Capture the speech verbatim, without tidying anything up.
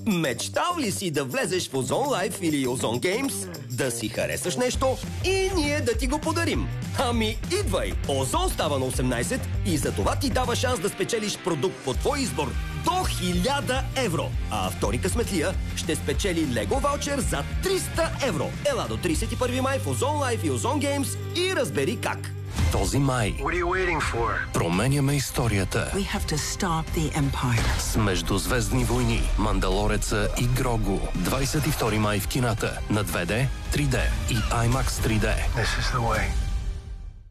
Мечтал ли си да влезеш в Озон Life или Озон Games, да си харесаш нещо и ние да ти го подарим? Ами идвай! Озон става на осемнайсет и за това ти дава шанс да спечелиш продукт по твой избор до хиляда евро. А втори късметлия ще спечели Лего ваучер за триста евро. Ела до трийсет и първи май в Озон Life и Озон Games и разбери как. Този май променяме историята We have to stop the Empire. с Междузвездни войни, Мандалореца и Грогу. двайсет и втори май в кината на две Д, три Д и IMAX три Д. This is the way.